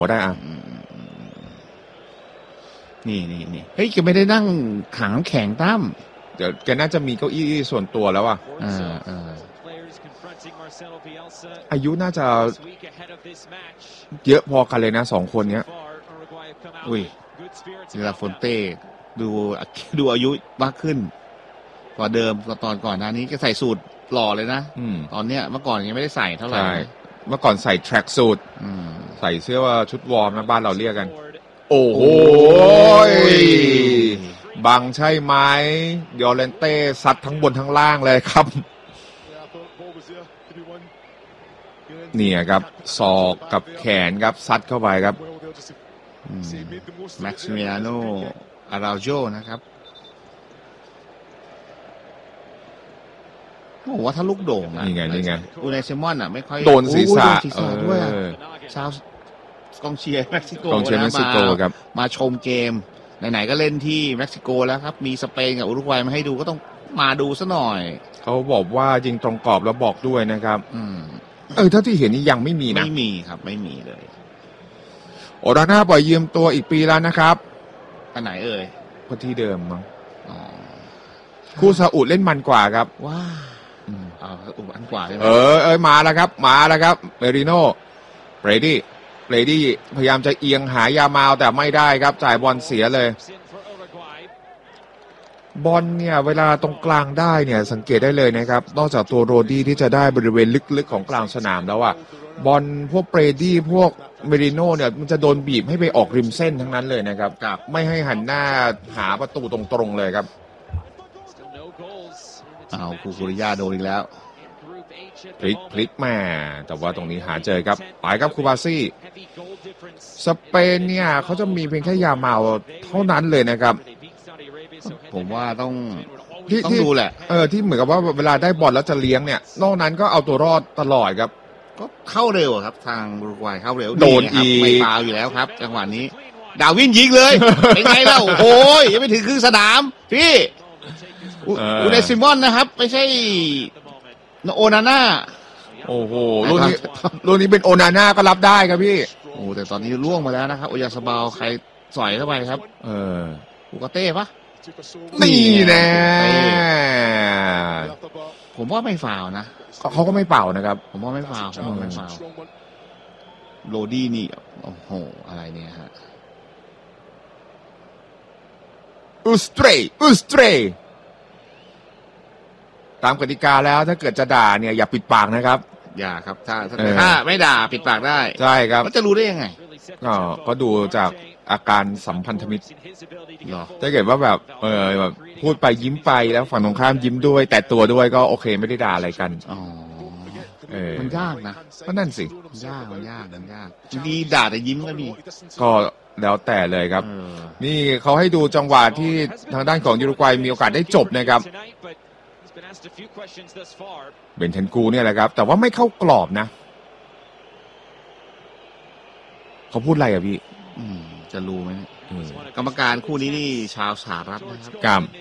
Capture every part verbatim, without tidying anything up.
ได้อ่ะนี่นี่นี่เฮ้ยแกไม่ได้นั่งขังแข็งตั้มเดี๋ยวแกน่าจะมีเก้าอี้ส่วนตัวแล้วอ่ะอ่าอ่าอายุน่าจะเยอะพอกันเลยนะสองคนเนี้ยอุ้ยเวลาฟอนเต้ดูดูอายุมากขึ้นกว่าเดิมกว่าตอนก่อนหน้านี้ก็ใส่สูทหล่อเลยนะตอนเนี้ยเมื่อก่อนยังไม่ได้ใส่เท่าไหร่เมื่อก่อนใส่แทร็กสูทใส่เสื้อว่าชุดวอร์มนะบ้านเราเรียกกันโอ้โหบังใช่ไหมเดอเลนเต้ซัดทั้งบนทั้งล่างเลยครับเนี่ยครับศอกกับแขนครับซัดเข้าไปครับแม็กซิมิลิอาโนอาราโจนะครับผมว่าถ้าลูกโด่งนะนี่ไงนี่ไงอูไนเซมอนอ่ะไม่ค่อยโดนศีรษะด้วยชาวกองเชียร์เม็กซิโกกองเชียร์เม็กซิโกครับมาชมเกมไหนๆก็เล่นที่เม็กซิโกแล้วครับมีสเปนกับอุรุกวัยมาให้ดูก็ต้องมาดูซะหน่อยเขาบอกว่ายิงตรงกรอบแล้วบอกด้วยนะครับอืมเออถ้าที่เห็นนี่ยังไม่มีนะไม่มีครับไม่มีเลยโอราน่าปล่อยยืมตัวอีกปีแล้วนะครับอันไหนเอ่ยก็ที่เดิมมั้งคู่ซาอุดเล่นมันกว่าครับว้าอ๋ออุบันกว่าใช่ไหมเออเออมาแล้วครับมาแล้วครับเมริโน่เบรดี้เบรดี้พยายามจะเอียงหายามาลแต่ไม่ได้ครับจ่ายบอลเสียเลยบอลเนี่ยเวลาตรงกลางได้เนี่ยสังเกตได้เลยนะครับนอกจากตัวโรดี้ที่จะได้บริเวณลึกๆของกลางสนามแล้วอะบอลพวกเบรดี้พวกเมริโน่เนี่ยมันจะโดนบีบให้ไปออกริมเส้นทั้งนั้นเลยนะครับไม่ให้หันหน้าหาประตูตรงๆเลยครับเอาคูคูริยาโดนอีกแล้วพลิกพลิกมาแต่ว่าตรงนี้หาเจอครับไปครับคูบาซี่สเปนเนี่ยเขาจะมีเพียงแค่ยาเมาเท่านั้นเลยนะครับผมว่าต้องต้องดูแหละเออที่เหมือนกับว่าเวลาได้บอลแล้วจะเลี้ยงเนี่ยนอกนั้นก็เอาตัวรอดตลอดครับก็เข้าเร็วครับทางอุรุกวัยเข้าเร็วโดนอีกไม่ฟาวอยู่แล้วครับจังหวะนี้ดาวินยิงเลยเป็นไงเล่าโอ้ยยังไม่ถึงครึ่งสนามพี่อูเนซิมอนนะครับไม่ใช่โอนาน่าโอ้โหรุ่นนี้รุ่นนี้เป็นโอนาน่าก็รับได้ครับพี่โอ้แต่ตอนนี้ล่วงมาแล้วนะครับโอยาสบาลใครสอยเข้าไปครับเอออูกาเต้ปะนี่แน่ผมว่าไม่ฟาวนะเขาก็ไม่เป่านะครับผมว่าไม่ฟาวผมว่าไม่ฟาวโรดี้นี่โอ้โหอะไรเนี่ยฮะอุสเตรอุสเตรตามกติกาแล้วถ้าเกิดจะด่าเนี่ยอย่าปิดปากนะครับอย่าครับถ้าถ้าไม่ด่าปิดปากได้ใช่ครับก็จะรู้ได้ยังไงก็ก็ดูจากอาการสัมพันธมิตรถ้าเกิดว่าแบบเออแบบพูดไปยิ้มไปแล้วฝั่งตรงข้ามยิ้มด้วยแต่ตัวด้วยก็โอเคไม่ได้ด่าอะไรกันอ๋อเออมันยากนะก็นั่นสิยากมันยากมันยากดีด่าแต่ยิ้มก็มีก็แล้วแต่เลยครับนี่เขาให้ดูจังหวะที่ทางด้านของยูรุกวัยมีโอกาสได้จบนะครับเบนเทนกูเนี่ยแหละครับแต่ว่าไม่เข้ากรอบนะเขาพูดอะไรอะพี่จะรู้ไหมกรรมการคู่นี้นี่ชาวสหรัฐนะครับกรรม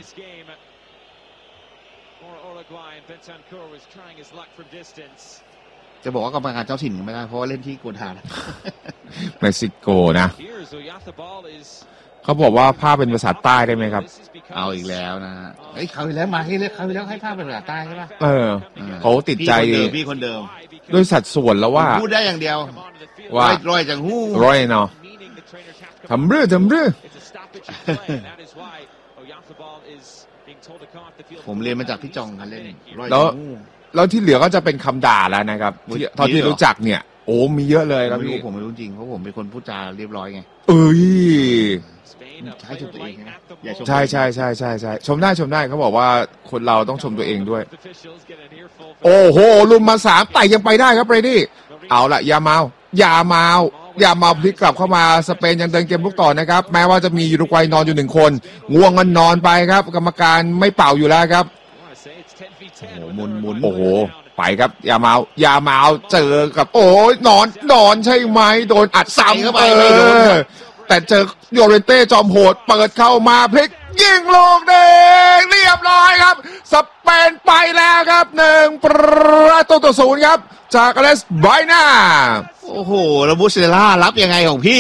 จะบอกว่ากรรมการเจ้าถิ่นก็ไม่ได้เพราะว่าเล่นที่กัวทาเม็กซิโกนะเขาบอกว่าภาพเป็นภาษาใต้ได้ไหมครับเอาอีกแล้วนะเฮ้ยเขาอีกแล้วมาให้เลือกเขาอีกแล้วให้ภาพเป็นภาษาใต้ใช่ป่ะเออเขาติดใจพี่คนเดิมด้วยสัดส่วนแล้วว่าพูดได้อย่างเดียวว่าร้อยจังหู้ร้อยเนาะทำเรื่องทำเรื่องผมเรียนมาจากพี่จองกันเล่นแล้วแล้วที่เหลือก็จะเป็นคำด่าแล้วนะครับเท่าที่รู้จักเนี่ยโอ้มีเยอะเลยครับพี่ผมไม่รู้จริงเพราะผมเป็นคนพูดจาเรียบร้อยไงเอ้ยใช่ชมตัวเองนะใช่ใช่ใช่ใช่ใช่ชมได้ชมได้เขาบอกว่าคนเราต้องชมตัวเองด้วยโอ้โหลุมมาสามแต่ยังไปได้ครับเบรดี้เอาละยาเมาอย่าเมาอย่ามาพลิกกลับเข้ามาสเปนยังเดินเกมลุกต่อนะครับแม้ว่าจะมียูรุกวัยนอนอยู่หนึ่งคนง่วงกันนอนไปครับกรรมการไม่เป่าอยู่แล้วครับโอ้โหหมุนหมุนโอ้โหไปครับอย่าเมาอย่าเมาเจอกับโอ้ยนอนนอนใช่ไหมโดนอัดซ้ำเข้าไปไม่โดนแต่เจอโยเรนเต้จอมโหดเปิดเข้ามาพลิกยิงลูกเด้งเรียบร้อยครับสเปนไปแล้วครับหนึ่งประตูต่อศูนย์ครับจากอเลสไบน่าโอ้โอ้โหแล้วบูเซล่ารับยังไงของพี่